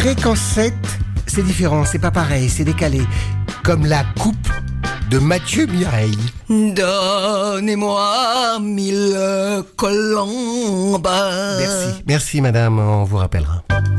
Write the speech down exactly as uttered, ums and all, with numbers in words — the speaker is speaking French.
Fréquence sept, c'est différent, c'est pas pareil, c'est décalé. Comme la coupe de Mathieu Mireille. Donnez-moi mille colombes. Merci, merci madame, on vous rappellera.